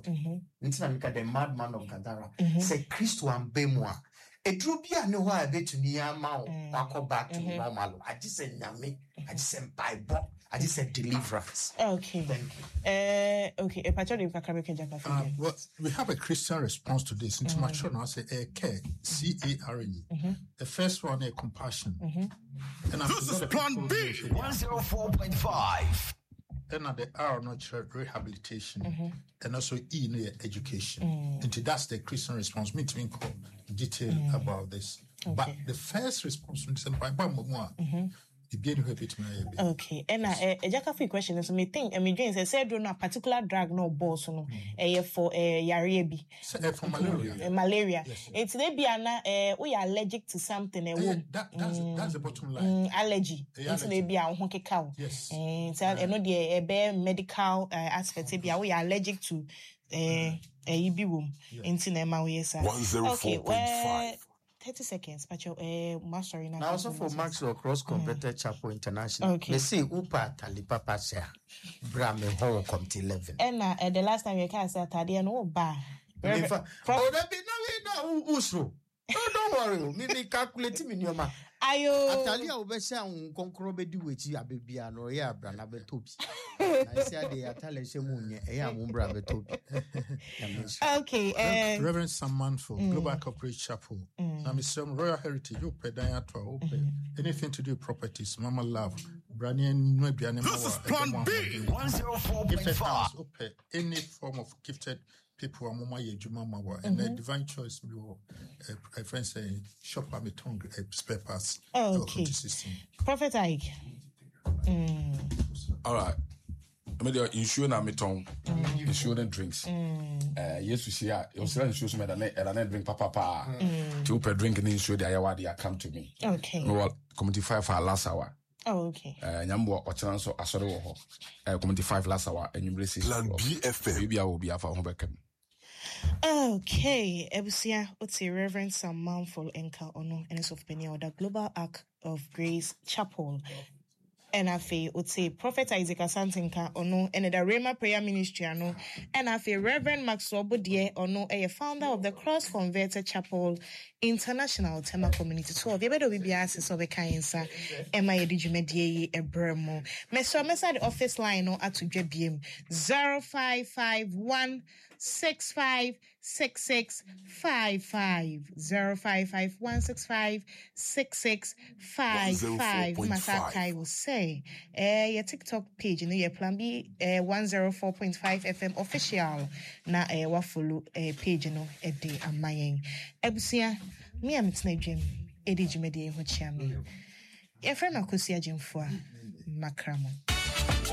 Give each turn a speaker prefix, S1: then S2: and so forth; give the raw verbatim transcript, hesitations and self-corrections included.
S1: Until I the madman of Gadara. Say Christo and Bemwa. A true bia no I bet to near Mao, Wako back to normal. I just said Yami, I just said Bible, I just said deliverance.
S2: Okay.
S1: Thank you.
S2: Uh, okay, a patrol
S3: uh, well, we have a Christian response to this. Into my children, I say a care, C A R E. The first one, a compassion. And
S4: this is Plan B, one oh four point five.
S3: And at the R, not rehabilitation, mm-hmm. and also E, near education.
S2: Mm.
S3: And that's the Christian response. Me to call detail mm. about this.
S2: Okay.
S3: But the first response is by mm-hmm.
S2: Okay, and a Jackafi question is me think, I mean, James said, do not particular drug no balls no eh for eh yarebi
S3: for malaria.
S2: Malaria. It's they be ana eh we are allergic to something eh
S3: that that's that's the bottom line.
S2: Allergy. It's they be a honky cow.
S3: Yes.
S2: Eh so I know the eh medical aspect be we are allergic to eh eh ibi wom. Into na ma we say.
S4: one oh four point five.
S2: thirty seconds, but your uh, master in
S1: now also for Maxwell Cross Completed mm. Chapel International.
S2: Okay.
S1: They say Upa Talipapa share Brahme home come to eleven.
S2: And uh, the last time you can say Tadia no bar.
S1: Oh, that be no Usro. Oh, don't worry. Me calculate me your ma.
S2: Ayo.
S1: Atalia obesha un konkro be di wechi abebia no ya brana betobi. I say they atale shemunye e ya mumbra betobi.
S2: Okay, uh,
S3: Reverend Sam Manful, mm. Global Corporate Chapel. Mm. Now some Royal Heritage, you pay Diatwa, anything to do with properties, Mama Love, Branian Nubian.
S4: This is Plan B, one oh four point five.
S3: Any form of gifted people are Mama Yejuma Mawa, and the divine choice, a friend say, shop at my tongue, spare parts.
S2: Okay. Prophet Ike. Mm.
S5: All right. I mean, the insurance na meton, insurance drinks. Uh, yes, you see, I was saying insurance me that I don't drink papa pa. Two per drink and insurance the ayawadi come to me.
S2: Okay.
S5: Well, community five for last hour.
S2: Oh, okay.
S5: Uh, nyambo or chance or asoro ho. Uh, community five last hour and you receive
S4: Plan B F M.
S5: Maybe I will be a for home.
S2: Okay, Ebusia, what's a Reverend Sam Manful Enka Ono, and it's of Penny or the Global Ark of Grace Chapel. And I feel would say Prophet Isaac Asantinka ono and the Rhema Prayer Ministry ano and I feel Reverend Maxwell Bodie ono a founder of the Cross Converted Chapel International Tema Community twelve. You better be asked so we can answer. Emma Edijumedie Ebremo. Meso mesa the office line no at to J B M zero five five one six five six six five five zero five five one six five six six five five. Masakai will say. Eh, your TikTok page, you know, your Plan B, eh, one oh four point five F M official. Na eh, wa follow eh page, you know, eh de amayeng. Ebusia, me am it's na dream. Edi jumedi eh hochiami. Your friend Akosia Jimfua, Makramo.